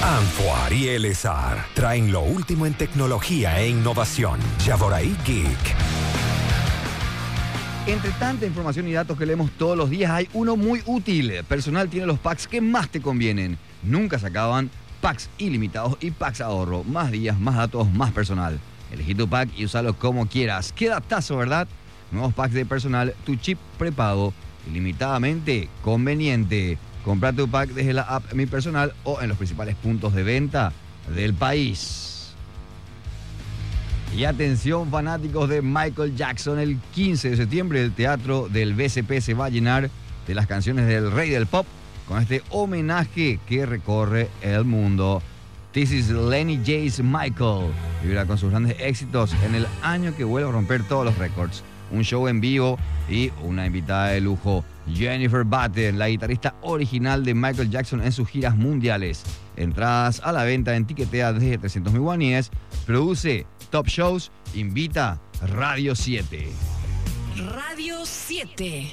Anfuar y Elezar traen lo último en tecnología e innovación. Yaboraí Geek. Entre tanta información y datos que leemos todos los días, hay uno muy útil. Personal tiene los packs que más te convienen. Nunca se acaban. Packs ilimitados y packs ahorro. Más días, más datos, más personal. Elegí tu pack y úsalo como quieras. Qué datazo, ¿verdad? Nuevos packs de personal, tu chip prepago, ilimitadamente conveniente. Compra tu pack desde la app Mi Personal o en los principales puntos de venta del país. Y atención, fanáticos de Michael Jackson, el 15 de septiembre el Teatro del BCP se va a llenar de las canciones del rey del pop con este homenaje que recorre el mundo. This is Lenny J's Michael. Vibra con sus grandes éxitos en el año que vuelve a romper todos los récords. Un show en vivo y una invitada de lujo, Jennifer Batten, la guitarrista original de Michael Jackson en sus giras mundiales. Entradas a la venta en Tiquetea desde 300.000 guaníes. Produce Top Shows, invita Radio 7. Radio 7.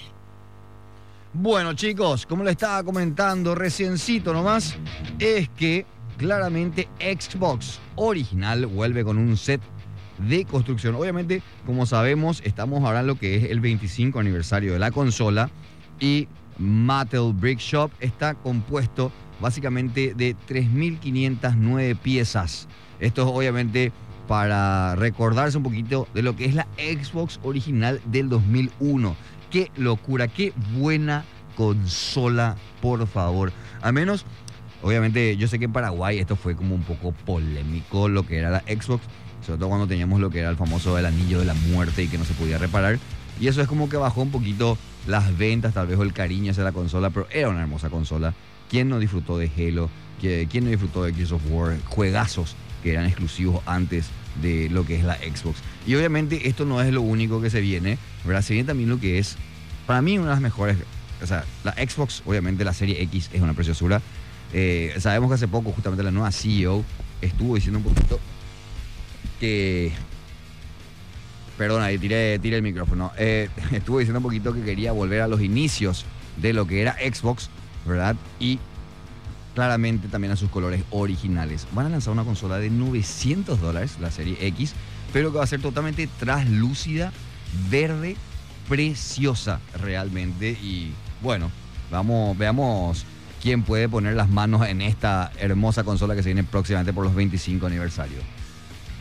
Bueno, chicos, como le estaba comentando reciencito nomás, es que claramente Xbox original vuelve con un set de construcción. Obviamente, como sabemos, estamos ahora en lo que es el 25 aniversario de la consola y Mattel Brick Shop está compuesto básicamente de 3.509 piezas. Esto es obviamente para recordarse un poquito de lo que es la Xbox original del 2001. ¡Qué locura! ¡Qué buena consola, por favor! Al menos, obviamente, yo sé que en Paraguay esto fue como un poco polémico lo que era la Xbox, sobre todo cuando teníamos lo que era el famoso el anillo de la muerte y que no se podía reparar. Y eso es como que bajó un poquito las ventas, tal vez, o el cariño hacia la consola, pero era una hermosa consola. ¿Quién no disfrutó de Halo? ¿Quién no disfrutó de Gears of War? Juegazos que eran exclusivos antes de lo que es la Xbox. Y obviamente esto no es lo único que se viene, ¿verdad? Se viene también lo que es, para mí, una de las mejores. O sea, la Xbox, obviamente la serie X es una preciosura. Sabemos que hace poco justamente la nueva CEO estuvo diciendo un poquito que... Perdón, ahí tiré el micrófono. Estuvo diciendo un poquito que quería volver a los inicios de lo que era Xbox, ¿verdad? Y claramente también a sus colores originales. Van a lanzar una consola de $900, la serie X, pero que va a ser totalmente translúcida, verde, preciosa realmente. Y bueno, veamos quién puede poner las manos en esta hermosa consola que se viene próximamente por los 25 aniversarios.